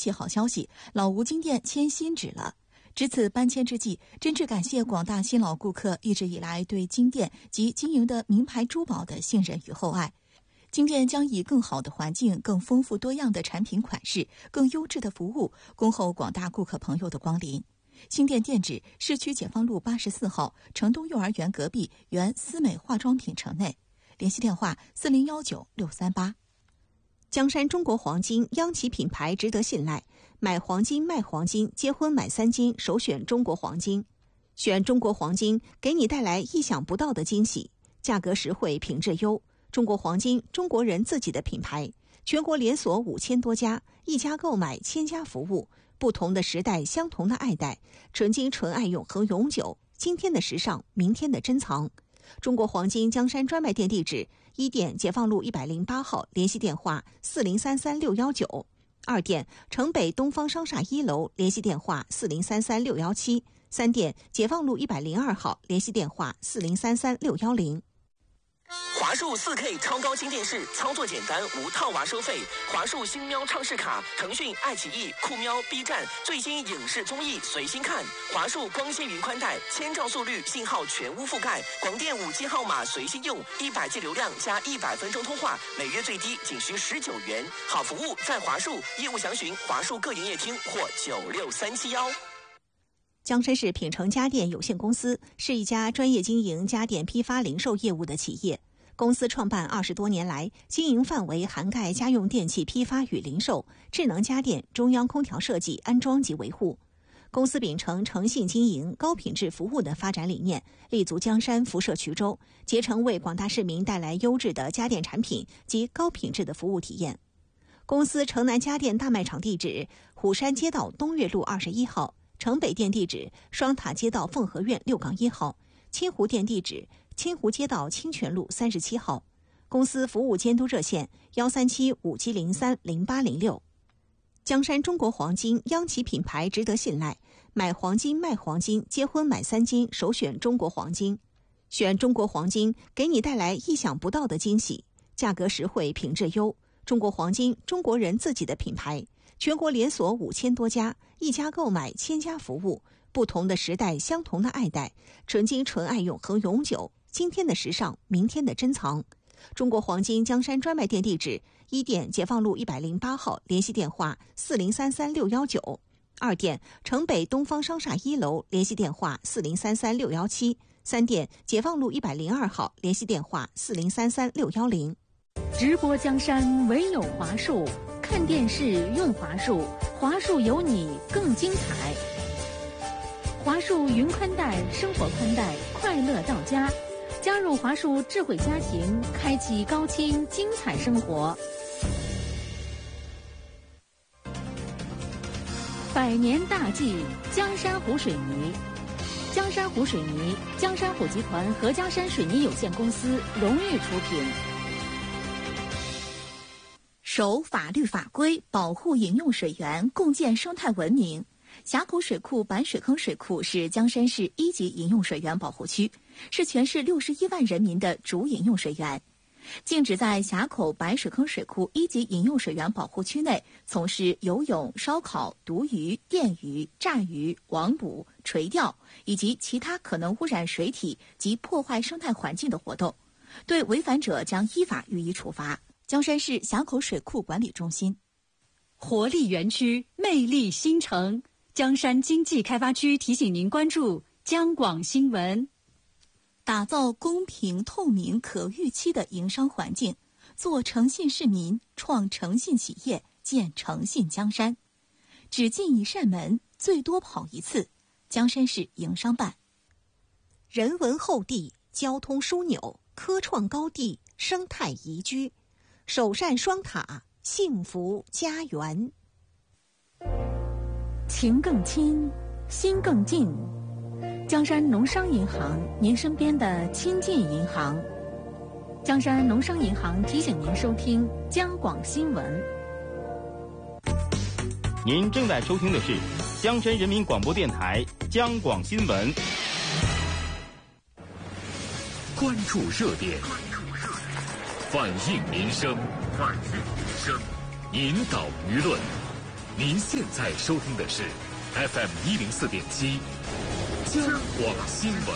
喜好消息，老吴金店迁新址了。值此搬迁之际，真挚感谢广大新老顾客一直以来对金店及经营的名牌珠宝的信任与厚爱。金店将以更好的环境、更丰富多样的产品款式、更优质的服务，恭候广大顾客朋友的光临。新店店址：市区解放路84号城东幼儿园隔壁原思美化妆品城内。联系电话：4019-638。 江山中国黄金，央企品牌，值得信赖。买黄金卖黄金，结婚买3金，首选中国黄金。选中国黄金，给你带来意想不到的惊喜，价格实惠，品质优。中国黄金，中国人自己的品牌，全国连锁5000多家，一家购买1000家服务。不同的时代，相同的爱戴，纯金纯爱，永恒永久。今天的时尚，明天的珍藏。中国黄金江山专卖店地址：1店解放路108号，联系电话4033-619；2店城北东方商厦1楼，联系电话4033-617；3店解放路102号，联系电话4033-610。 华数 4K 超高清电视，操作简单，无套娃收费。华数新喵畅视卡，腾讯、爱奇艺、酷喵、B 站最新影视综艺随心看。华数光纤云宽带，1000兆速率，信号全屋覆盖，广电5G 号码随心用，100G 流量加100分钟通话，每月最低仅需19元。好服务在华数，业务详询华数各营业厅或96371。 江山市品城家电有限公司是一家专业经营家电批发零售业务的企业。公司创办20多年来，经营范围涵盖家用电器批发与零售、智能家电、中央空调设计、安装及维护。公司秉承诚信经营、高品质服务的发展理念，立足江山、辐射衢州，竭诚为广大市民带来优质的家电产品及高品质的服务体验。公司城南家电大卖场地址：虎山街道东岳路21号。城北店地址：双塔街道凤和苑6-1号，清湖店地址：清湖街道清泉路37号。公司服务监督热线：137-5703-0806。江山中国黄金，央企品牌，值得信赖。买黄金卖黄金，结婚买3金，首选中国黄金。选中国黄金，给你带来意想不到的惊喜，价格实惠，品质优。中国黄金，中国人自己的品牌，全国连锁5000多家，一家购买1000家服务。不同的时代，相同的爱戴，纯金纯爱，永恒永久。今天的时尚，明天的珍藏。中国黄金江山专卖店地址：1店解放路108号，联系电话4033-619；2店城北东方商厦1楼，联系电话4033-617；3店解放路102号，联系电话4033-610。 直播江山唯有华数，看电视用华数，华数有你更精彩。华数云宽带，生活宽带，快乐到家。加入华数智慧家庭，开启高清精彩生活。100年大计，江山湖水泥。江山湖水泥，江山湖集团和江山水泥有限公司荣誉出品。 守法律法规，保护饮用水源，共建生态文明。峡口水库板水坑水库是江山市1级饮用水源保护区，是全市61万人民的主饮用水源。禁止在峡口板水坑水库1级饮用水源保护区内从事游泳、烧烤、毒鱼、电鱼、炸鱼、网捕、垂钓以及其他可能污染水体及破坏生态环境的活动，对违反者将依法予以处罚。江山市峡口水库管理中心。 活力园区，魅力新城。江山经济开发区提醒您关注江广新闻。 打造公平、透明、可预期的营商环境，做诚信市民，创诚信企业，建诚信江山。只进一扇门，最多跑一次。江山市营商办。 人文厚地，交通枢纽，科创高地，生态宜居，首善双塔，幸福家园。 情更亲，心更近。江山农商银行，您身边的亲近银行。江山农商银行提醒您收听江广新闻。 您正在收听的是江山人民广播电台江广新闻。 关注热点，反映民生，引导舆论。 您现在收听的是 FM 104.7江广新闻。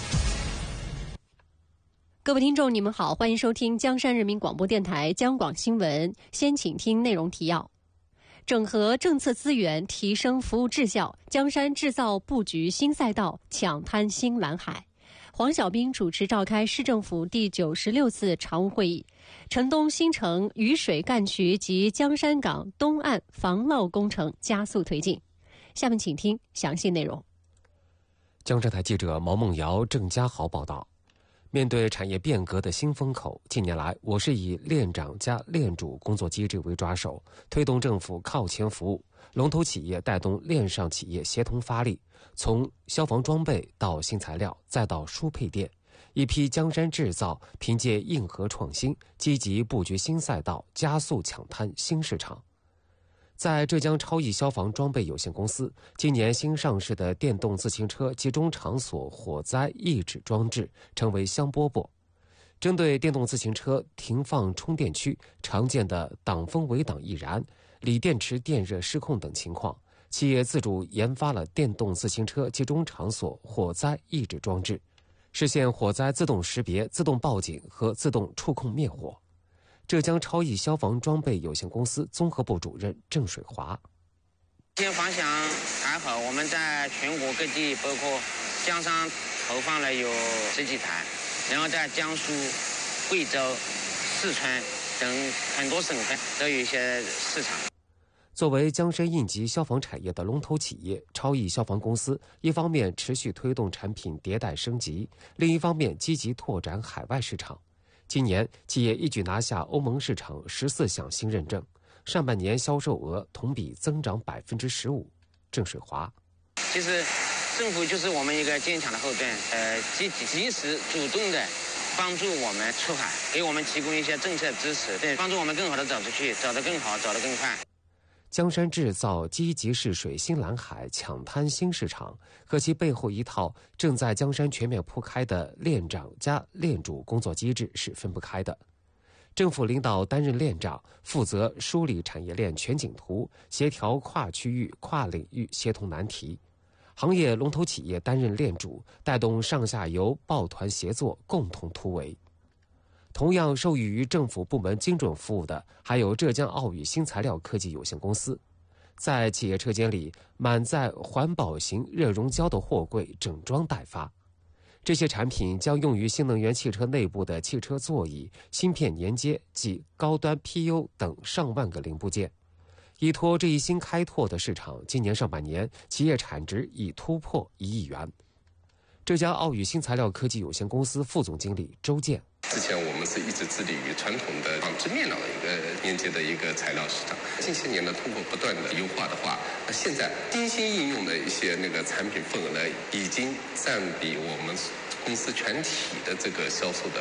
各位听众，你们好，欢迎收听江山人民广播电台江广新闻。先请听内容提要：整合政策资源，提升服务质效，江山制造布局新赛道，抢滩新蓝海。黄晓斌主持召开市政府第96次常务会议，城东新城雨水干渠及江山港东岸防涝工程加速推进。下面请听详细内容。 江浙台记者毛梦瑶、郑家豪报道。面对产业变革的新风口，近年来我市以链长加链主工作机制为抓手，推动政府靠前服务，龙头企业带动链上企业协同发力，从消防装备到新材料再到输配电，一批江山制造凭借硬核创新，积极布局新赛道，加速抢滩新市场。在浙江超易消防装备有限公司，今年新上市的电动自行车集中场所火灾抑制装置成为香饽饽。针对电动自行车停放充电区常见的挡风围挡易燃、锂电池电热失控等情况，企业自主研发了电动自行车集中场所火灾抑制装置，实现火灾自动识别、自动报警和自动触控灭火。浙江超易消防装备有限公司综合部主任郑水华： 现方向还好，我们在全国各地，包括江山投放了有10几台，然后在江苏、贵州、四川等很多省份都有一些市场。 作为江山应急消防产业的龙头企业，超易消防公司一方面持续推动产品迭代升级，另一方面积极拓展海外市场。今年，企业一举拿下欧盟市场14项新认证，上半年销售额同比增长15%。郑水华： 其实，政府就是我们一个坚强的后盾，及时主动的帮助我们出海，给我们提供一些政策支持，对，帮助我们更好的走出去，走得更好，走得更快。 江山制造积极试水新蓝海，抢滩新市场，和其背后一套正在江山全面铺开的链长加链主工作机制是分不开的。政府领导担任链长，负责梳理产业链全景图，协调跨区域、跨领域协同难题；行业龙头企业担任链主，带动上下游抱团协作，共同突围。同样受益于政府部门精准服务的，还有浙江奥宇新材料科技有限公司。在企业车间里，满载环保型热熔胶的货柜整装待发。这些产品将用于新能源汽车内部的汽车座椅、芯片连接及高端 PU 等上万个零部件。依托这一新开拓的市场，今年上半年企业产值已突破1亿元。浙江奥宇新材料科技有限公司副总经理周建： 之前我们是一直致力于传统的纺织面料的一个连接的一个材料市场，近些年呢，通过不断的优化的话，那现在新兴应用的一些产品份额呢，已经占比我们公司全体的这个销售的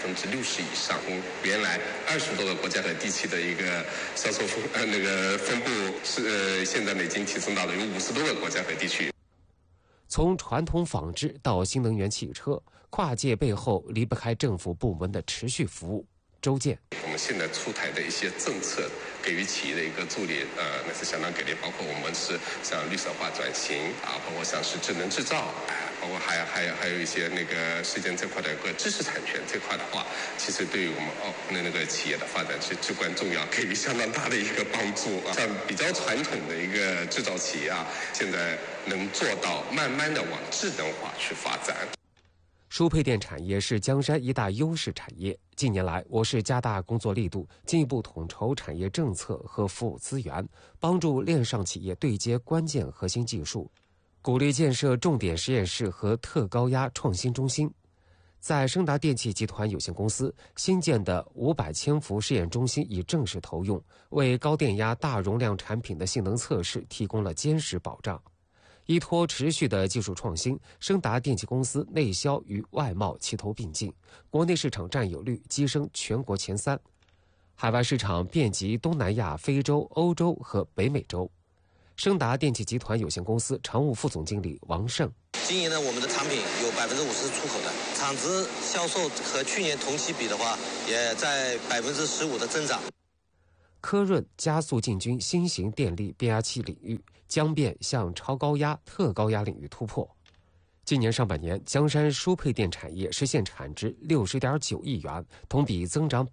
60%以上。从原来20多个国家和地区的一个销售分布是现在呢已经提升到了有50多个国家和地区。 从传统纺织到新能源汽车，跨界背后离不开政府部门的持续服务。周建： 我们现在出台的一些政策给予企业的一个助力，那是相当给力。包括我们是像绿色化转型包括像是智能制造，包括还有一些实践这块的一个知识产权这块的话，其实对于我们企业的发展是至关重要，给予相当大的一个帮助像比较传统的一个制造企业现在能做到慢慢的往智能化去发展。 输配电产业是江山一大优势产业。近年来，我市加大工作力度，进一步统筹产业政策和服务资源，帮助链上企业对接关键核心技术，鼓励建设重点实验室和特高压创新中心。在升达电器集团有限公司新建的500千伏试验中心已正式投用，为高电压大容量产品的性能测试提供了坚实保障。依托持续的技术创新，升达电器公司内销与外贸齐头并进，国内市场占有率跻身全国前3，海外市场遍及东南亚、非洲、欧洲和北美洲。升达电器集团有限公司常务副总经理王胜： 今年呢，我们的产品有50%出口的，产值销售和去年同期比的话，也在15%的增长。 科润加速进军新型电力变压器领域，江变向超高压、特高压领域突破。今年上半年，江山输配电产业实现产值60.9亿元，同比增长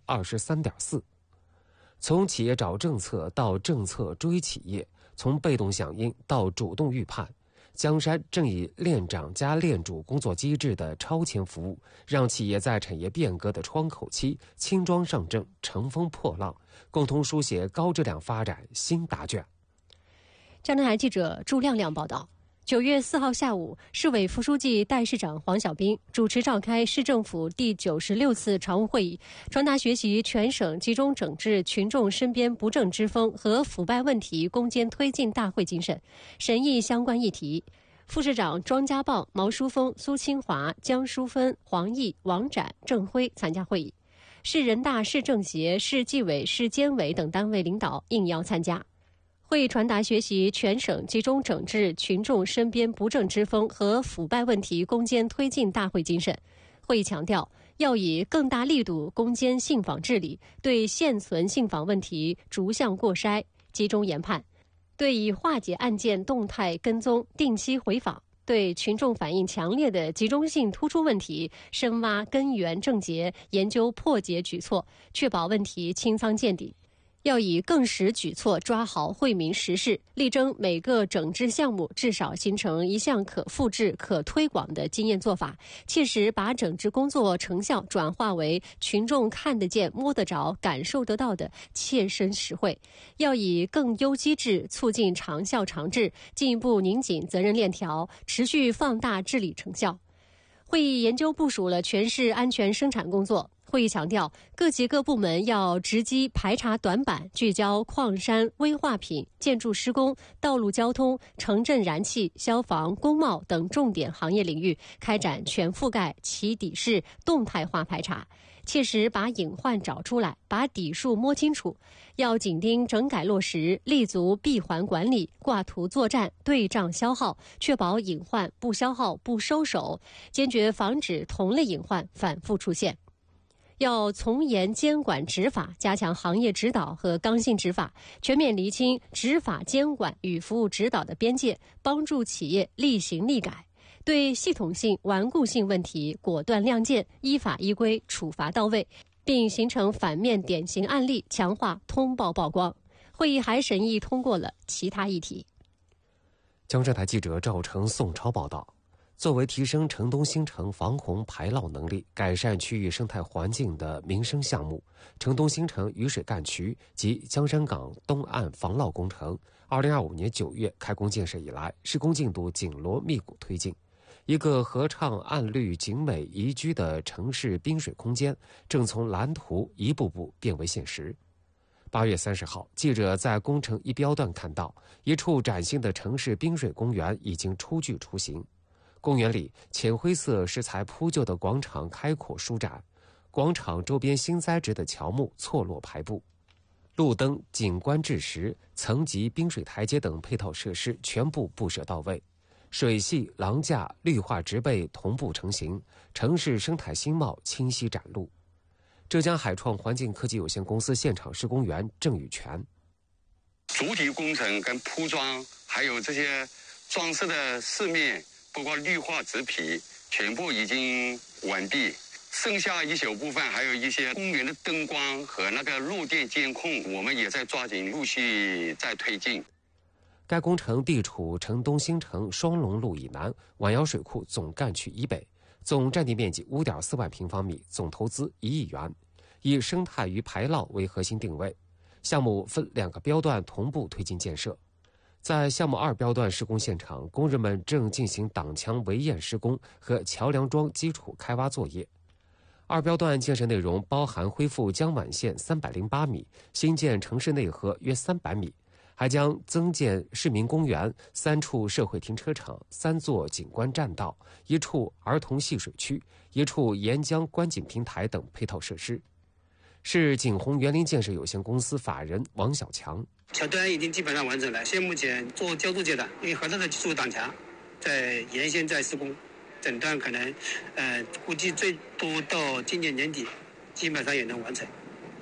23.4%。从企业找政策到政策追企业，从被动响应到主动预判，江山正以链长加链主工作机制的超前服务，让企业在产业变革的窗口期轻装上阵，乘风破浪，共同书写高质量发展新答卷。 江南台记者朱亮亮报道。9月4号下午，市委副书记、代市长黄小兵主持召开市政府第96次常务会议，传达学习全省集中整治群众身边不正之风和腐败问题攻坚推进大会精神，审议相关议题。副市长庄家棒、毛书峰、苏清华、江淑芬、黄毅、王展、郑辉参加会议。市人大、市政协、市纪委、市监委等单位领导应邀参加。会议传达学习全省集中整治群众身边不正之风和腐败问题攻坚推进大会精神。会议强调，要以更大力度攻坚信访治理，对现存信访问题逐项过筛，集中研判；对已化解案件动态跟踪，定期回访；对群众反映强烈的集中性突出问题，深挖根源症结，研究破解举措，确保问题清仓见底。要以更实举措抓好惠民实事，力争每个整治项目至少形成一项可复制、可推广的经验做法，切实把整治工作成效转化为群众看得见、摸得着、感受得到的切身实惠。要以更优机制促进长效长治，进一步拧紧责任链条，持续放大治理成效。会议研究部署了全市安全生产工作。会议强调，各级各部门要直击排查短板，聚焦矿山、危化品、建筑施工、道路交通、城镇燃气、消防、工贸等重点行业领域，开展全覆盖、起底式、动态化排查，切实把隐患找出来，把底数摸清楚。要紧盯整改落实，立足闭环管理，挂图作战，对账消耗，确保隐患不消耗、不收手，坚决防止同类隐患反复出现。要从严监管执法，加强行业指导和刚性执法，全面厘清执法监管与服务指导的边界，帮助企业立行立改。对系统性、顽固性问题果断亮剑，依法依规处罚到位，并形成反面典型案例，强化通报曝光。会议还审议通过了其他议题。 江浙台记者赵成、宋超报道。作为提升城东新城防洪排涝能力、改善区域生态环境的民生项目，城东新城雨水干渠及江山港东岸防涝工程，2025年9月开工建设以来，施工进度紧锣密鼓推进。一个合畅、暗绿、景美、宜居的城市滨水空间，正从蓝图一步步变为现实。8月30号，记者在工程一标段看到，一处崭新的城市滨水公园已经初具雏形。公园里，浅灰色石材铺就的广场开阔舒展，广场周边新栽植的乔木错落排布，路灯、景观制石、层级冰水台阶等配套设施全部布设到位，水系、廊架、绿化植被同步成型，城市生态新貌清晰展露。浙江海创环境科技有限公司现场施工员郑宇全： 主体工程跟铺装，还有这些装饰的饰面，包括绿化植皮，全部已经完毕。剩下一小部分，还有一些公园的灯光和那个路电监控，我们也在抓紧陆续在推进。 该工程地处城东新城双龙路以南，晚窑水库总干区以北，总占地面积5.4万平方米，总投资1亿元，以生态与排涝为核心定位。项目分2个标段同步推进建设。在项目2标段施工现场，工人们正进行挡墙围堰施工和桥梁桩基础开挖作业。2标段建设内容包含恢复江皖线308米，新建城市内河约300米，还将增建市民公园、3处社会停车场、3座景观栈道、1处儿童戏水区、1处沿江观景平台等配套设施。是景宏园林建设有限公司法人王小强： 桥墩已经基本上完成了，现目前做浇筑阶段，因为合作的技术挡墙在沿线在施工，整段可能估计最多到今年年底基本上也能完成。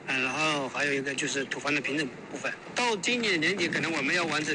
然后还有一个就是土方的平整部分。到今年年底，可能我们要完成